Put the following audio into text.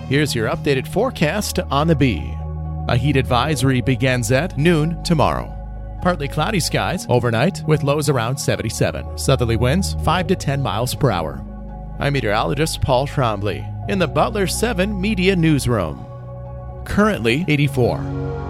Here's your updated forecast on the Bee. A heat advisory begins at noon tomorrow. Partly cloudy skies overnight with lows around 77. Southerly winds 5 to 10 miles per hour. I'm meteorologist Paul Trombley in the Butler 7 Media Newsroom. Currently 84.